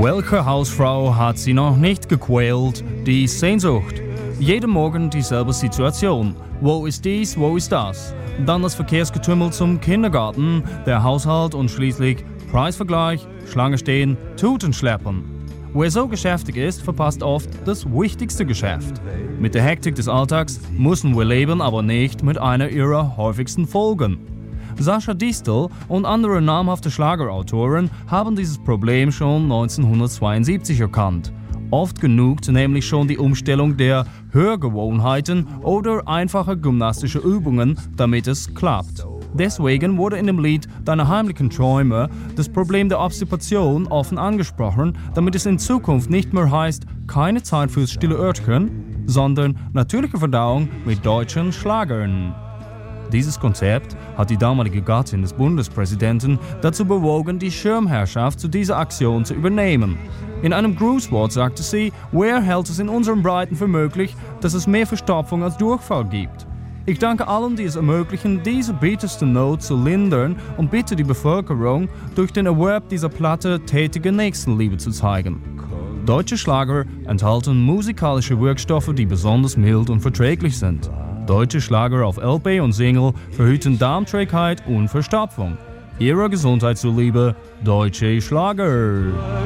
Welche Hausfrau hat sie noch nicht gequält? Die Sehnsucht. Jeden Morgen dieselbe Situation. Wo ist dies, wo ist das? Dann das Verkehrsgetümmel zum Kindergarten, der Haushalt und schließlich Preisvergleich, Schlange stehen, Tuten schleppen. Wer so geschäftig ist, verpasst oft das wichtigste Geschäft. Mit der Hektik des Alltags müssen wir leben, aber nicht mit einer ihrer häufigsten Folgen. Sascha Distel und andere namhafte Schlagerautoren haben dieses Problem schon 1972 erkannt. Oft genug nämlich schon die Umstellung der Hörgewohnheiten oder einfache gymnastische Übungen, damit es klappt. Deswegen wurde in dem Lied Deine heimlichen Träume das Problem der Obstipation offen angesprochen, damit es in Zukunft nicht mehr heißt, keine Zeit fürs stille Örtchen, sondern natürliche Verdauung mit deutschen Schlagern. Dieses Konzept hat die damalige Gattin des Bundespräsidenten dazu bewogen, die Schirmherrschaft zu dieser Aktion zu übernehmen. In einem Grußwort sagte sie, wer hält es in unseren Breiten für möglich, dass es mehr Verstopfung als Durchfall gibt? Ich danke allen, die es ermöglichen, diese bitterste Not zu lindern und bitte die Bevölkerung, durch den Erwerb dieser Platte tätige Nächstenliebe zu zeigen. Deutsche Schlager enthalten musikalische Wirkstoffe, die besonders mild und verträglich sind. Deutsche Schlager auf LP und Single verhüten Darmträgheit und Verstopfung. Ihrer Gesundheit zuliebe, deutsche Schlager.